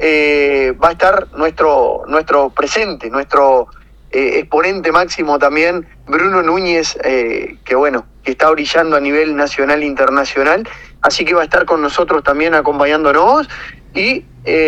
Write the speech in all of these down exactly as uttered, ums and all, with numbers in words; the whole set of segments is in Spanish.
eh, va a estar nuestro, nuestro presente, nuestro eh, exponente máximo también, Bruno Núñez, eh, que bueno, que está brillando a nivel nacional e internacional, así que va a estar con nosotros también acompañándonos, y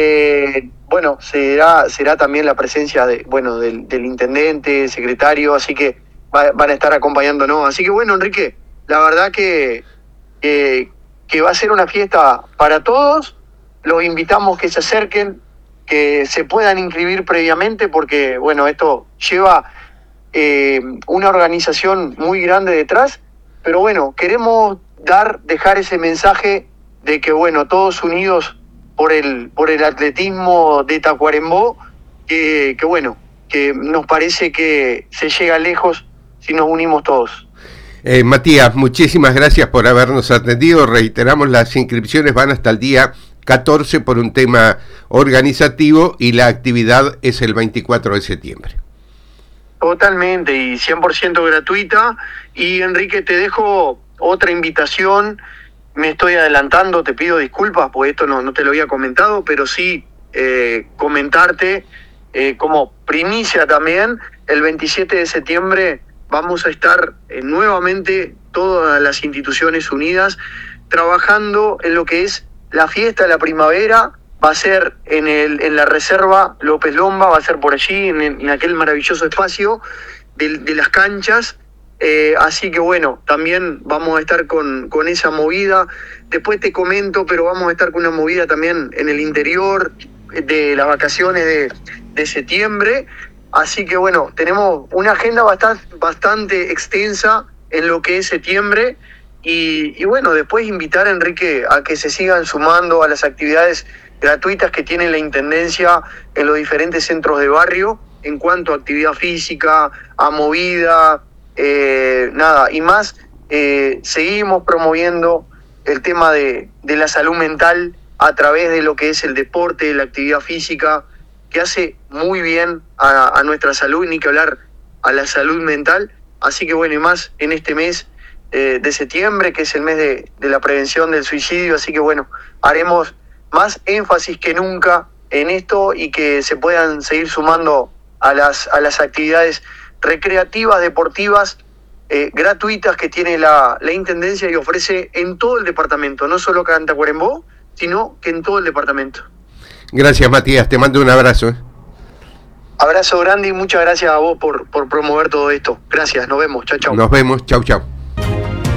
eh, bueno, será, será también la presencia de, bueno, del, del intendente, secretario, así que va, van a estar acompañándonos. Así que bueno, Enrique, la verdad que, que, que va a ser una fiesta para todos. Los invitamos que se acerquen, que se puedan inscribir previamente, porque bueno, esto lleva eh, una organización muy grande detrás, pero bueno, queremos dar, dejar ese mensaje de que bueno, todos unidos por el, por el atletismo de Tacuarembó, que, que bueno, que nos parece que se llega lejos si nos unimos todos. Eh, Matías, muchísimas gracias por habernos atendido. Reiteramos, las inscripciones van hasta el día catorce por un tema organizativo y la actividad es el veinticuatro de septiembre. Totalmente, y cien por ciento gratuita. Y Enrique, te dejo otra invitación. Me estoy adelantando, te pido disculpas porque esto no, no te lo había comentado, pero sí eh, comentarte eh, como primicia también, el veintisiete de septiembre vamos a estar eh, nuevamente todas las instituciones unidas trabajando en lo que es la fiesta de la primavera. Va a ser en, el, en la reserva López Lomba, va a ser por allí, en, en aquel maravilloso espacio de, de las canchas. Eh, así que bueno, también vamos a estar con, con esa movida. Después te comento, pero vamos a estar con una movida también en el interior de las vacaciones de, de septiembre. Así que bueno, tenemos una agenda bastante, bastante extensa en lo que es septiembre. Y, y bueno, después invitar a Enrique a que se sigan sumando a las actividades gratuitas que tiene la Intendencia en los diferentes centros de barrio en cuanto a actividad física, a movida, eh, nada, y más. Eh, seguimos promoviendo el tema de, de la salud mental a través de lo que es el deporte, la actividad física, que hace muy bien a, a nuestra salud, ni que hablar a la salud mental. Así que bueno, y más en este mes eh, de septiembre, que es el mes de, de la prevención del suicidio. Así que bueno, haremos más énfasis que nunca en esto y que se puedan seguir sumando a las, a las actividades recreativas, deportivas, eh, gratuitas que tiene la, la Intendencia y ofrece en todo el departamento, no solo acá en Tacuarembó, sino que en todo el departamento. Gracias, Matías, te mando un abrazo. ¿eh? Abrazo grande y muchas gracias a vos por, por promover todo esto. Gracias, nos vemos, chau, chau. Nos vemos, chau, chau.